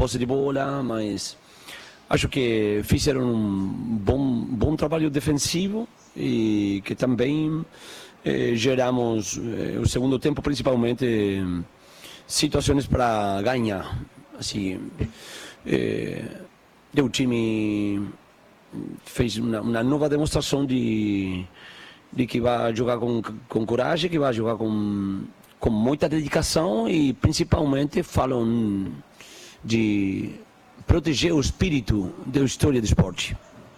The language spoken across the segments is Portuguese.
posse de bola, mas acho que fizeram um bom trabalho defensivo e que também geramos, o segundo tempo principalmente, situações para ganhar. Assim, o time fez uma nova demonstração de que vai jogar com coragem, que vai jogar com muita dedicação e principalmente falam de proteger o espírito da história do esporte.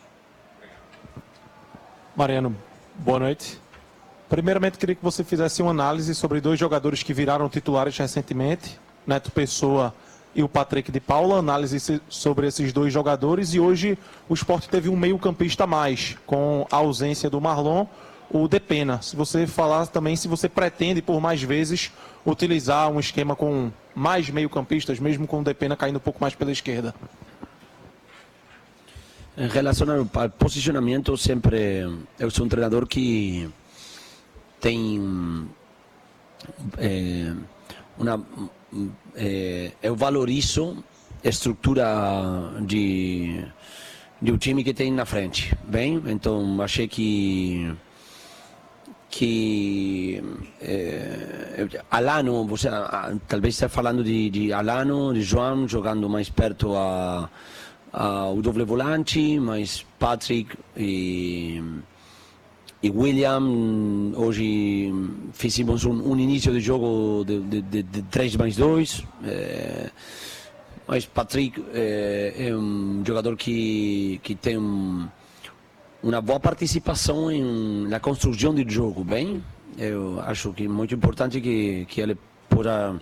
Mariano, boa noite. Primeiramente, queria que você fizesse uma análise sobre dois jogadores que viraram titulares recentemente, Neto Pessoa e o Patrick de Paula, análise sobre esses dois jogadores, e hoje o Sport teve um meio-campista a mais, com a ausência do Marlon, o Depena. Se você falar também se você pretende, por mais vezes, utilizar um esquema com mais meio-campistas, mesmo com o Depena caindo um pouco mais pela esquerda. Em relação ao posicionamento, sempre eu sou um treinador que tem eu valorizo a estrutura de um time que tem na frente, bem? Então achei que Alano, você talvez esteja falando de Alano, de João jogando mais perto ao doble volante, mas Patrick e William, hoje fizemos um início de jogo de 3+2, mas Patrick é um jogador que tem uma boa participação na construção do jogo, bem? Eu acho que é muito importante que ele possa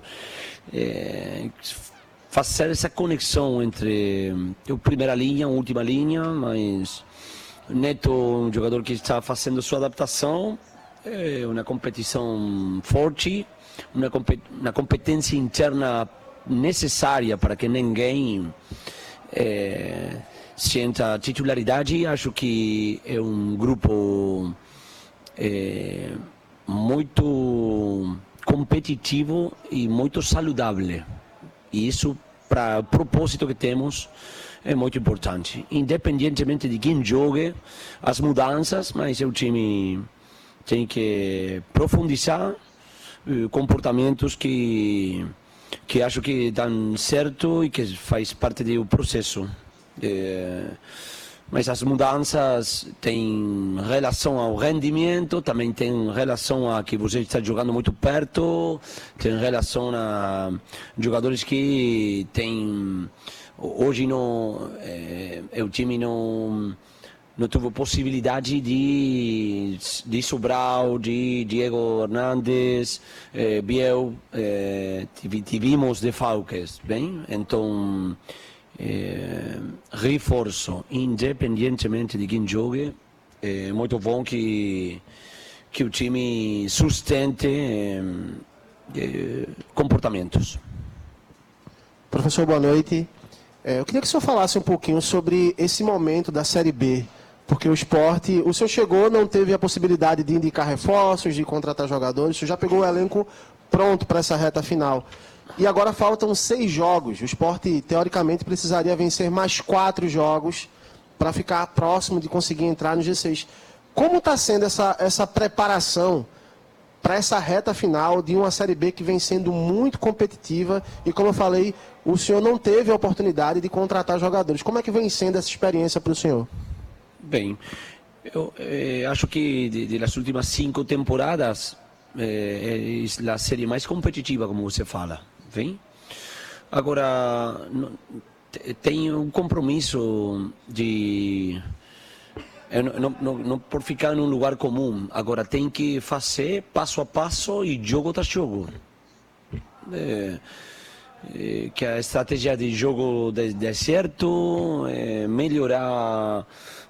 fazer essa conexão entre a primeira linha e a última linha, mas Neto, um jogador que está fazendo sua adaptação, uma competição forte, uma competência interna necessária para que ninguém sinta titularidade. Acho que é um grupo muito competitivo e muito saudável. E isso, para o propósito que temos, é muito importante. Independentemente de quem jogue, as mudanças, mas o time tem que profundizar comportamentos que acho que dão certo e que faz parte do processo. Mas as mudanças têm relação ao rendimento, também tem relação a que você está jogando muito perto, tem relação a jogadores que têm... Hoje o time não teve possibilidade de Sobral, de Diego Hernández, Biel, tivemos desfalques, bem? Então, reforço, independentemente de quem jogue, é muito bom que o time sustente comportamentos. Professor, boa noite. Eu queria que o senhor falasse um pouquinho sobre esse momento da Série B, porque o Sport, o senhor chegou, não teve a possibilidade de indicar reforços, de contratar jogadores, o senhor já pegou o elenco pronto para essa reta final. E agora faltam 6 jogos, o Sport, teoricamente, precisaria vencer mais 4 jogos para ficar próximo de conseguir entrar no G6. Como está sendo essa preparação para essa reta final de uma Série B que vem sendo muito competitiva e, como eu falei, o senhor não teve a oportunidade de contratar jogadores. Como é que vem sendo essa experiência para o senhor? Bem, eu acho que das últimas 5 temporadas é a série mais competitiva, como você fala, bem? Agora, tem um compromisso de... Não por ficar num lugar comum, agora tem que fazer passo a passo e jogo tras jogo. Que a estratégia de jogo dê certo, melhorar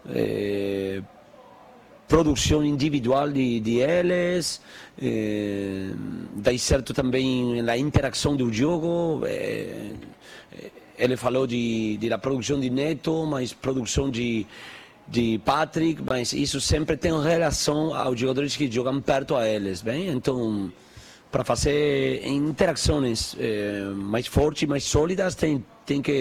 produção individual de eles, dar certo também na interação do jogo. Ele falou da produção de Neto, mas produção de Patrick, mas isso sempre tem relação aos jogadores que jogam perto a eles, bem? Então, para fazer interações mais fortes, mais sólidas, tem que